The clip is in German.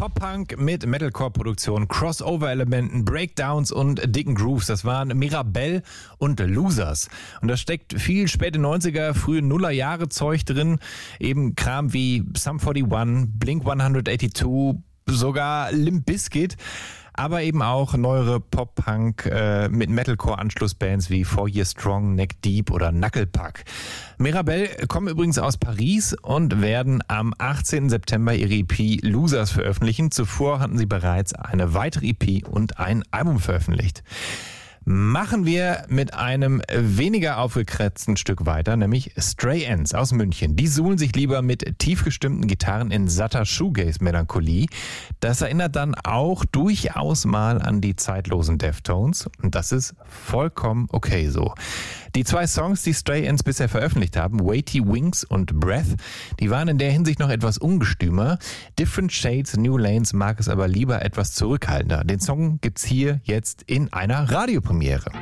Pop-Punk mit Metalcore-Produktion, Crossover-Elementen, Breakdowns und dicken Grooves. Das waren Mirabelle und Losers. Und da steckt viel späte 90er, frühe Nullerjahre Zeug drin. Eben Kram wie Sum 41, Blink 182, sogar Limp Bizkit. Aber eben auch neuere Pop-Punk mit Metalcore-Anschlussbands wie 4 Year Strong, Neck Deep oder Knucklepuck. Mirabelle kommen übrigens aus Paris und werden am 18. September ihre EP Losers veröffentlichen. Zuvor hatten sie bereits eine weitere EP und ein Album veröffentlicht. Machen wir mit einem weniger aufgekratzten Stück weiter, nämlich Stray Ends aus München. Die suhlen sich lieber mit tief gestimmten Gitarren in satter Shoegaze-Melancholie. Das erinnert dann auch durchaus mal an die zeitlosen Deftones und das ist vollkommen okay so. Die 2 Songs, die Stray Ends bisher veröffentlicht haben, Weighty Wings und Breath, die waren in der Hinsicht noch etwas ungestümer. Different Shades, New Lanes mag es aber lieber etwas zurückhaltender. Den Song gibt's hier jetzt in einer Radiopremiere.